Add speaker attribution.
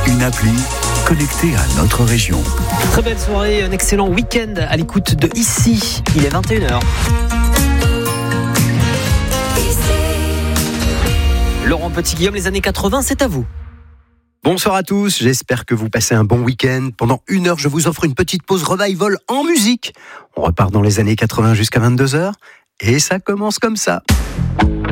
Speaker 1: une appli connectée à notre région.
Speaker 2: Très belle soirée, un excellent week-end à l'écoute de Ici. Il est 21h. Laurent Petit-Guillaume, les années 80, c'est à vous.
Speaker 3: Bonsoir à tous, j'espère que vous passez un bon week-end. Pendant 1 heure, je vous offre une petite pause revival en musique. On repart dans les années 80 jusqu'à 22h et ça commence comme ça.